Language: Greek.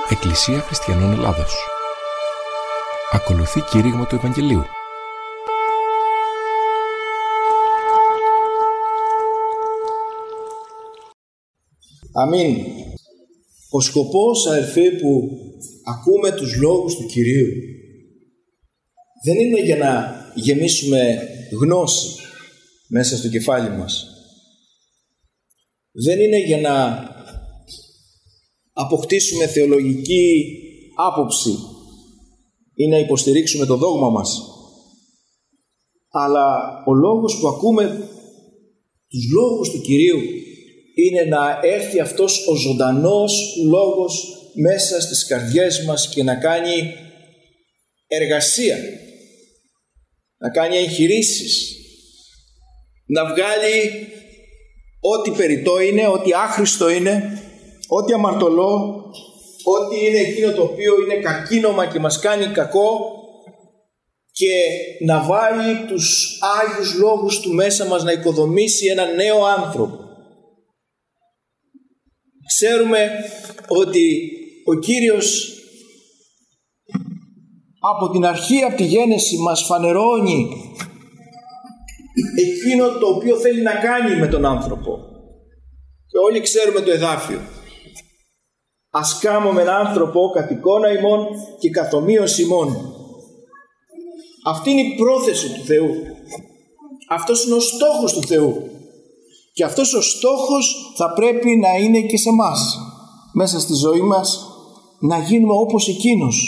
Εκκλησία Χριστιανών Ελλάδος. Ακολουθεί κήρυγμα του Ευαγγελίου. Αμήν. Ο σκοπός, αδερφοί, που ακούμε τους λόγους του Κυρίου δεν είναι για να γεμίσουμε γνώση μέσα στο κεφάλι μας. Δεν είναι για να αποκτήσουμε θεολογική άποψη ή να υποστηρίξουμε το δόγμα μας. Αλλά ο λόγος που ακούμε τους λόγους του Κυρίου είναι να έρθει αυτός ο ζωντανός λόγος μέσα στις καρδιές μας και να κάνει εργασία, να κάνει εγχειρήσεις, να βγάλει ό,τι περιττό είναι, ό,τι άχρηστο είναι, ό,τι αμαρτωλό, ό,τι είναι εκείνο το οποίο είναι καρκίνωμα και μας κάνει κακό, και να βάλει τους Άγιους λόγους του μέσα μας, να οικοδομήσει ένα νέο άνθρωπο. Ξέρουμε ότι ο Κύριος από την αρχή, από τη γέννηση, μας φανερώνει εκείνο το οποίο θέλει να κάνει με τον άνθρωπο. Και όλοι ξέρουμε το εδάφιο. Ας κάμωμεν άνθρωπο κατ' εικόνα ημών και καθ' ομοίως ημών. Αυτή είναι η πρόθεση του Θεού. Αυτός είναι ο στόχος του Θεού. Και αυτός ο στόχος θα πρέπει να είναι και σε μας. Μέσα στη ζωή μας να γίνουμε όπως εκείνος.